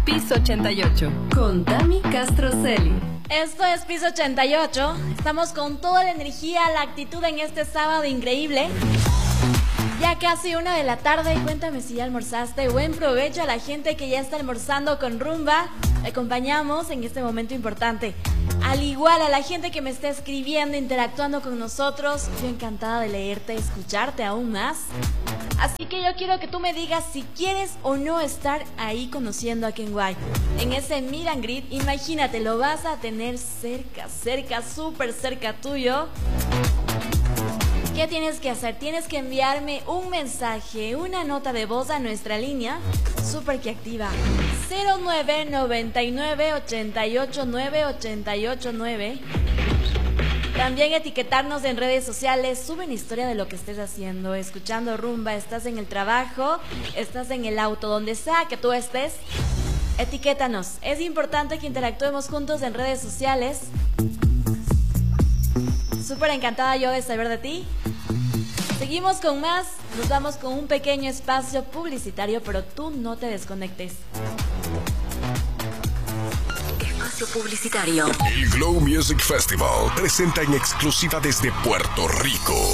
Piso 88 con Tami Castroceli. Esto es Piso 88. Estamos con toda la energía, la actitud en este sábado increíble. Ya casi 1 de la tarde, cuéntame si ya almorzaste. Buen provecho a la gente que ya está almorzando con Rumba. Te acompañamos en este momento importante. Al igual a la gente que me está escribiendo, interactuando con nosotros. Yo encantada de leerte, escucharte aún más. Así que yo quiero que tú me digas si quieres o no estar ahí conociendo a Kenway. En ese meet and greet, imagínate, lo vas a tener cerca, súper cerca tuyo. ¿Qué tienes que hacer? Tienes que enviarme un mensaje, una nota de voz a nuestra línea súper que activa 0999 889 889. También etiquetarnos en redes sociales. Sube una historia de lo que estés haciendo, escuchando Rumba, estás en el trabajo, estás en el auto, donde sea que tú estés. Etiquétanos. Es importante que interactuemos juntos en redes sociales. Súper encantada yo de saber de ti. Seguimos con más. Nos vamos con un pequeño espacio publicitario, pero tú no te desconectes. Espacio publicitario. El Glow Music Festival presenta en exclusiva desde Puerto Rico